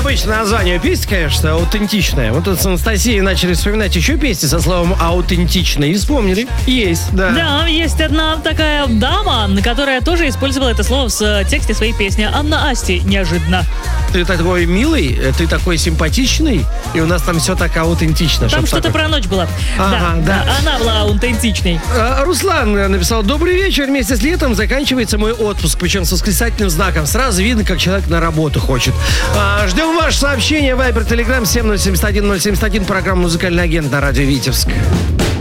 Необычное название песни, конечно, аутентичное. Вот тут с Анастасией начали вспоминать еще песни со словом аутентичный. И вспомнили. Есть, да. Да, есть одна такая дама, которая тоже использовала это слово в тексте своей песни. Анна Асти. Неожиданно. Ты такой милый, ты такой симпатичный, и у нас там все так аутентично. Там что-то про ночь было. Ага, да. Она была аутентичной. Руслан написал: добрый вечер, вместе с летом заканчивается мой отпуск, причем с восклицательным знаком. Сразу видно, как человек на работу хочет. Ждем ваше сообщение. Вайбер, Телеграм, 7071 071, программа «Музыкальный агент» на радио Витебск.